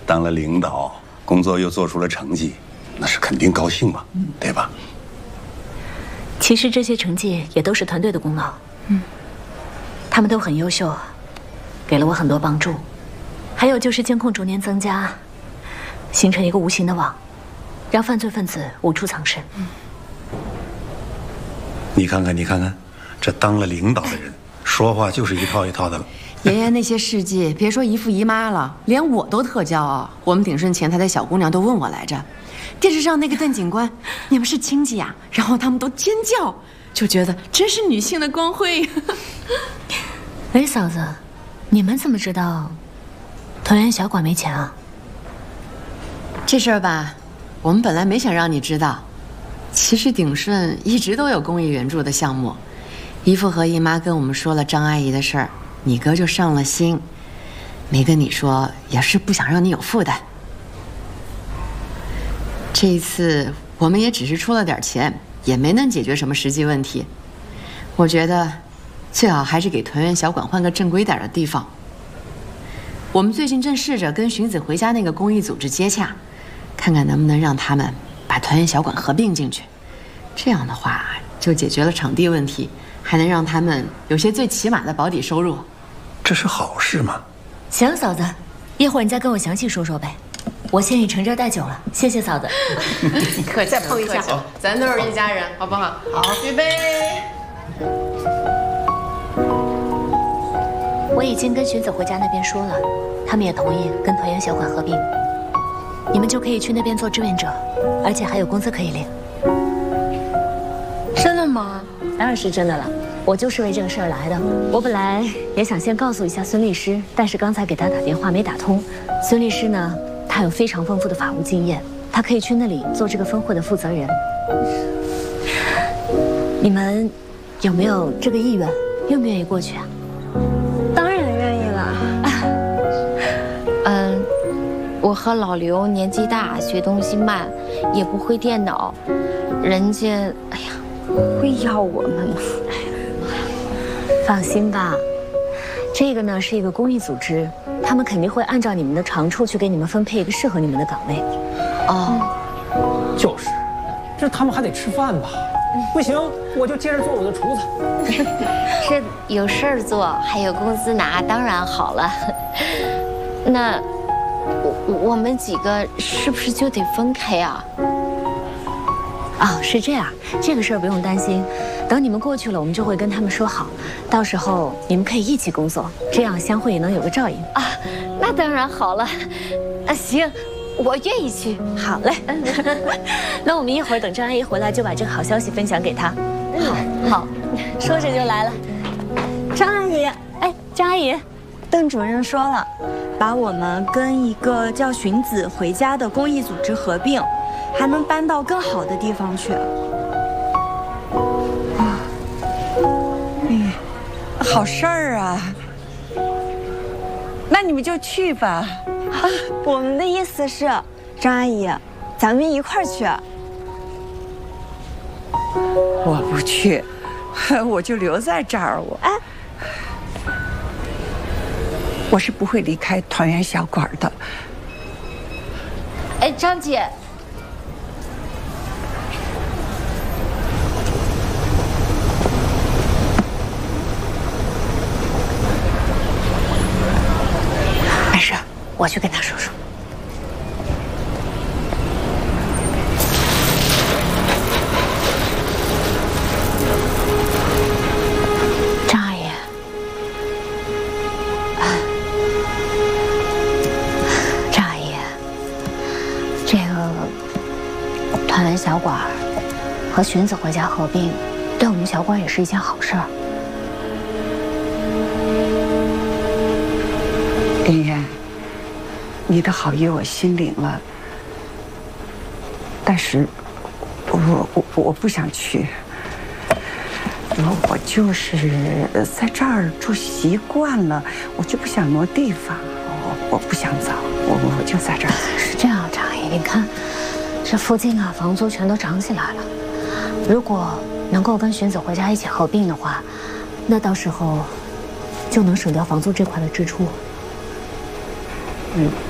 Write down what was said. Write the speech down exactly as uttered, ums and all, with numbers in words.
当了领导，工作又做出了成绩，那是肯定高兴嘛，对吧？ 其实这些成绩也都是团队的功劳。嗯，他们都很优秀，给了我很多帮助。还有就是监控逐年增加，形成一个无形的网，让犯罪分子无处藏身。嗯， 你看看，你看看，这当了领导的人，说话就是一套一套的了。 爷爷那些事迹，别说姨父姨妈了，连我都特骄傲。我们鼎盛前台的小姑娘都问我来着，电视上那个邓警官，你们是亲戚呀？然后他们都尖叫，就觉得真是女性的光辉。 哎，嫂子，你们怎么知道团圆小馆没钱啊？ 这事儿吧，我们本来没想让你知道。其实鼎盛一直都有公益援助的项目，姨父和姨妈跟我们说了张阿姨的事儿。你哥就上了心，没跟你说，也是不想让你有负担。这一次我们也只是出了点钱，也没能解决什么实际问题。我觉得最好还是给团圆小馆换个正规点的地方。我们最近正试着跟荀子回家那个公益组织接洽，看看能不能让他们把团圆小馆合并进去。这样的话就解决了场地问题，还能让他们有些最起码的保底收入。 这是好事吗？ 行，嫂子，一会儿你再跟我详细说说呗。我先以诚招待酒了，谢谢嫂子。 客气，再碰一下，咱都是一家人，好不好？好，预备。 我已经跟荀子回家那边说了，他们也同意跟团圆小馆合并，你们就可以去那边做志愿者，而且还有工资可以领。 真的吗？ 当然是真的了。我就是为这个事儿来的。我本来也想先告诉一下孙律师，但是刚才给他打电话没打通。孙律师呢，他有非常丰富的法务经验，他可以去那里做这个分会的负责人。你们有没有这个意愿？愿不愿意过去啊？ 当然愿意了。嗯，我和老刘年纪大，学东西慢，也不会电脑，人家哎呀会要我们吗？ 放心吧，这个呢是一个公益组织，他们肯定会按照你们的长处去给你们分配一个适合你们的岗位。 哦， 就是，这他们还得吃饭吧？不行，我就接着做我的厨子。 这有事儿做，还有工资拿，当然好了。那我我们几个是不是就得分开啊？ 哦，是这样，这个事儿不用担心。等你们过去了，我们就会跟他们说好，到时候你们可以一起工作，这样相会也能有个照应啊。那当然好了，啊行，我愿意去。 好嘞，那我们一会儿等张阿姨回来就把这个好消息分享给她。好，好，说着就来了。 张阿姨， 哎，张阿姨， 邓主任说了，把我们跟一个叫荀子回家的公益组织合并，还能搬到更好的地方去。 嗯，好事儿啊！那你们就去吧。 啊，我们的意思是，张阿姨，咱们一块儿去。 我不去，我就留在这儿。我哎，我是不会离开团圆小馆的。 哎，张姐。 我去跟他说说。张阿姨，张阿姨，这个团圆小馆和荀子回家合并，对我们小馆也是一件好事儿。 林燕。你的好意我心领了，但是我我我不想去，我我就是在这儿住习惯了，我就不想挪地方，我我不想走，我我就在这儿。 是这样，张阿姨，你看，这附近啊房租全都涨起来了，如果能够跟荀子回家一起合并的话，那到时候就能省掉房租这块的支出。 嗯。